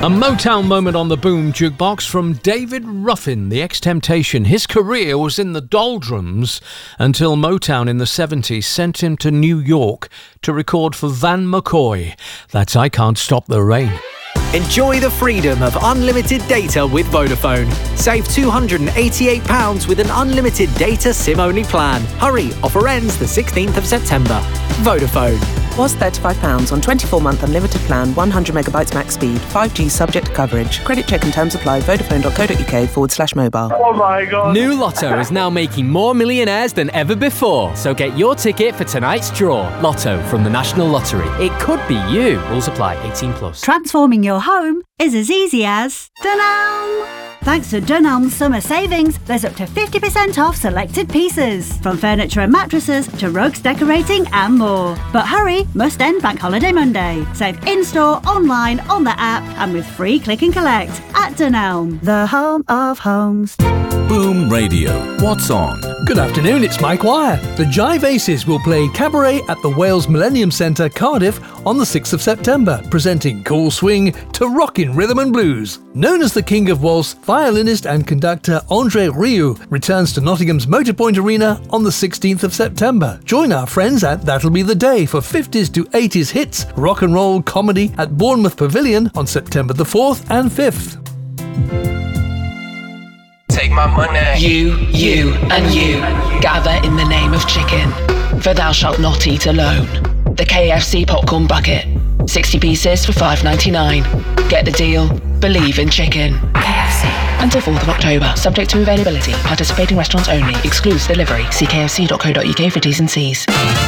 A Motown moment on the Boom Jukebox from David Ruffin, the ex-Temptation. His career was in the doldrums until Motown in the 70s sent him to New York to record for Van McCoy. That's I Can't Stop the Rain. Enjoy the freedom of unlimited data with Vodafone. Save £288 with an unlimited data SIM-only plan. Hurry, offer ends the 16th of September. Vodafone. Was £35 on 24-month unlimited plan, 100 megabytes max speed, 5G subject to coverage. Credit check and terms apply. Vodafone.co.uk/mobile. Oh my God. New Lotto is now making more millionaires than ever before. So get your ticket for tonight's draw. Lotto from the National Lottery. It could be you. Rules apply. 18+. Transforming your home is as easy as Dunelm. Thanks to Dunelm's summer savings, there's up to 50% off selected pieces, from furniture and mattresses to rugs, decorating and more. But hurry, must end Bank Holiday Monday. Save in-store, online, on the app and with free click and collect at Dunelm, the home of homes. Boom Radio. What's on? Good afternoon, it's Mike Wire. The Jive Aces will play Cabaret at the Wales Millennium Centre, Cardiff on the 6th of September, presenting cool swing to rockin' rhythm and blues. Known as the King of Waltz, violinist and conductor André Rieu returns to Nottingham's Motorpoint Arena on the 16th of September. Join our friends at That'll Be the Day for 50s to 80s hits, rock and roll comedy at Bournemouth Pavilion on September the 4th and 5th. Take my money. You, and you gather in the name of chicken, for thou shalt not eat alone. The KFC popcorn bucket, 60 pieces for $5.99. Get the deal. Believe in chicken. KFC. Until 4th of October. Subject to availability. Participating restaurants only. Excludes delivery. See kfc.co.uk for T's and C's.